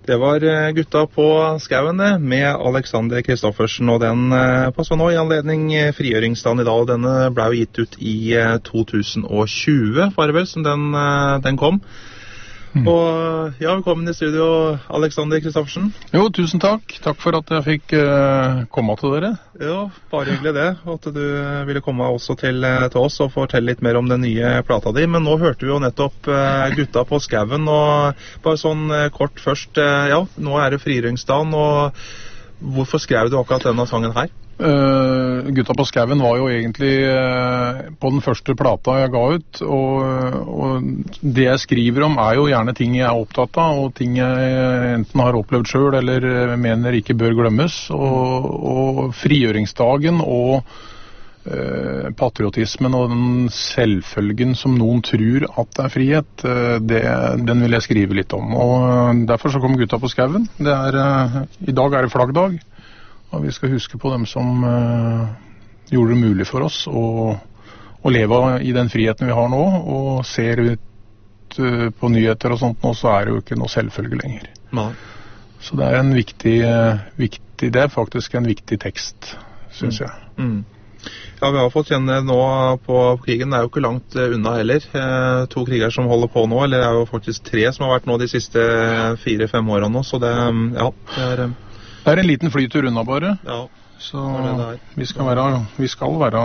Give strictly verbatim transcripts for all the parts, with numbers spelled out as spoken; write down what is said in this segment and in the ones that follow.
Det var Gutta på skauen med Alexander Kristoffersen, og den passer nå i anledning frigjøringsdagen i dag. Denne ble jo gitt ut i to tusen og tjue, var det vel, som den, den kom. Mm. Og ja, velkommen i studio, Alexander Kristoffersen. Jo, tusen takk. Takk for at jeg fikk uh, komme til dere. Ja, bare hyggelig det, at du ville komme også til, til oss og fortelle litt mer om den nye plata di. Men nå hørte vi jo nettopp uh, Gutta på skauen, og bare sånn uh, kort først, uh, ja, nå er det frigjøringsdagen, og hvorfor skrev du akkurat denne sangen her? Uh, Gutta på skauen var jo egentlig uh, på den første plata jeg ga ut, og, og det jeg skriver om er jo gjerne ting jeg er opptatt av, og ting jeg enten har opplevd selv eller mener ikke bør glemmes, og, og frigjøringsdagen og uh, patriotismen og den selvfølgen som noen tror at det er frihet, uh, det, den vil jeg skrive litt om, og derfor så kom Gutta på skauen. Det er, uh, i dag er det flaggdag, og vi skal huske på dem som uh, gjorde det mulig for oss å, å leve i den friheten vi har nå, og ser ut uh, på nyheter og sånt nå, så er det jo ikke noe selvfølge lenger. Nei. Så det er en viktig, uh, viktig, det er faktisk en viktig tekst, synes mm. jeg. Mm. Ja, vi har fått kjenne nå på krigen, det er jo ikke langt unna heller. Eh, to kriger som holder på nå, eller det er jo faktisk tre som har vært nå de siste fire-fem årene nå, så det, ja, det er... Det er en liten flytur unna bare, ja, så det det vi, skal være, vi skal være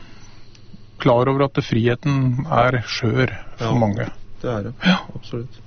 klar over at friheten er skjør for ja, mange. Det er det, ja. Absolutt.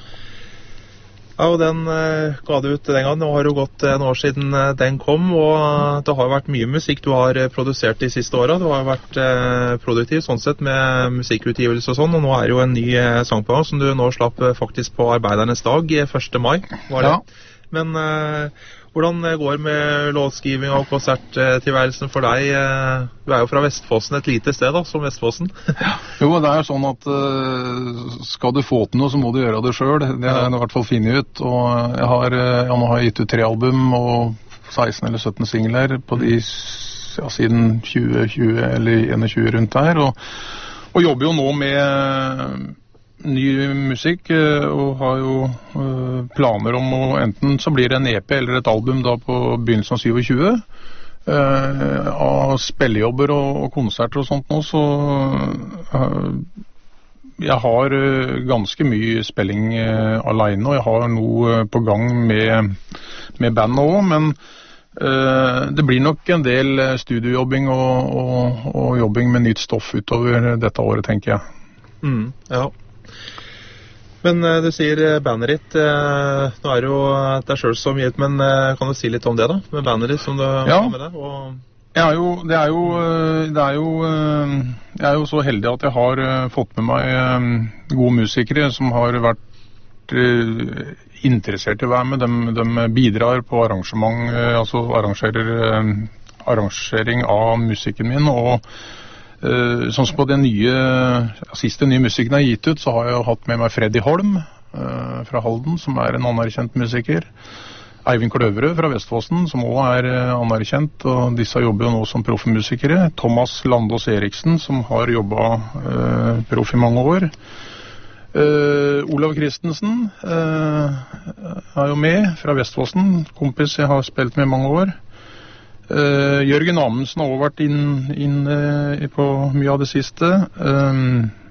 Ja, og den uh, ga du ut den gangen. Nå har det jo gått en år siden uh, den kom, og uh, det har vært mye musikk du har uh, produsert de siste årene. Du har vært uh, produktiv sånn sett med musikkutgivelse og sånn, og nå er jo en ny uh, sang på gang som du nå slapp uh, faktisk på Arbeidernes dag, første mai, var det. Ja. Men uh, hvordan går det med låtskriving og konserttilværelsen for deg? Du er jo fra Vestfossen, et lite sted da, som Vestfossen. Jo, det er jo sånn at uh, skal du få til noe, så må du gjøre det selv. Det har jeg i hvert fall finnet ut. Og jeg har, jeg må ha gitt ut tre album og seksten eller sytten singler på de ja, siden tjue tjue eller tjueen rundt der. Og, og jobber jo nå med ny musikk, og har jo uh, planer om å enten så blir det en E P eller et album da på begynnelsen av tjue uh, av spillejobber og, og konserter og sånt nå, så uh, jeg har uh, ganske mye spilling uh, alene, og jeg har noe uh, på gang med, med band også, men uh, det blir nok en del studiojobbing og, og, og jobbing med nytt stoff utover dette året, tenker jeg. Mm, ja. Men uh, du sier uh, bandet ditt, uh, nå er det jo deg selv som gitt, men uh, kan du si litt om det da, med bandet ditt som du ja. har med deg? Og... Ja, jo, det er jo, det er jo, jeg er jo så heldig at jeg har uh, fått med meg uh, gode musikere som har vært uh, interessert i å være med. De, de bidrar på arrangement, uh, altså arrangerer uh, arrangering av musikken min, og Uh, sånn som på den nye, siste nye musikken jeg har gitt ut, så har jeg jo hatt med meg Freddy Holm uh, fra Halden, som er en anerkjent musiker. Eivind Kløverød fra Vestfossen, som også er uh, anerkjent, og disse jobber jo nå som proffmusikere. Thomas Landås Eriksen, som har jobbet uh, proff i mange år. Uh, Olav Kristensen uh, er jo med fra Vestfossen, kompis jeg har spilt med i mange år. Uh, Jørgen Amundsen har også vært inn, inn uh, på mye av det siste. Um,